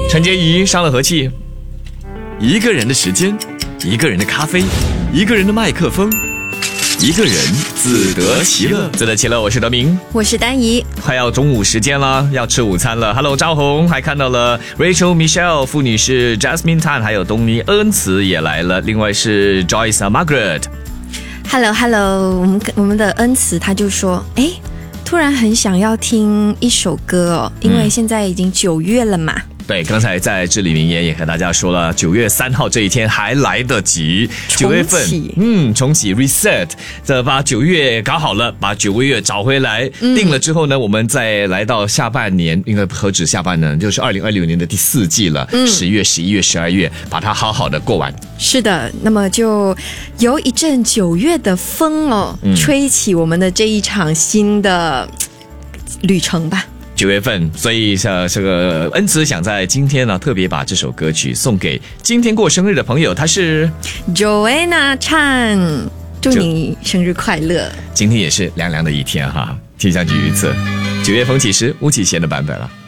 陈洁仪伤了和气。一个人的时间，一个人的咖啡，一个人的麦克风，一个人自得其乐。自得其乐，我是德明， 我是丹怡。 快要中午时间了，要吃午餐了。Hello， 赵红，还看到了 Rachel、Michelle、傅女士、Jasmine Tan， 还有东尼恩慈也来了。另外是 Joyce、Margaret。Hello， 我们的恩慈他就说，突然很想要听一首歌哦，因为现在已经9月了嘛。 对，刚才在至理名言也和大家说了，9月3号这一天还来得及。9月份，重启 reset， 把9月搞好了，把9个月找回来，定了之后呢，我们再来到下半年，应该何止下半年，就是2026年的第4季了，10月、11月、12月，把它好好的过完。 是的，那么就有一阵9月的风哦，吹起我们的这一场新的旅程吧。 9月份，所以这个恩慈想在今天呢，特别把这首歌曲送给今天过生日的朋友，他是 Joanna Chan， 祝你生日快乐。 今天也是凉凉的一天哈，气象局预测9月风起时，巫启贤的版本了。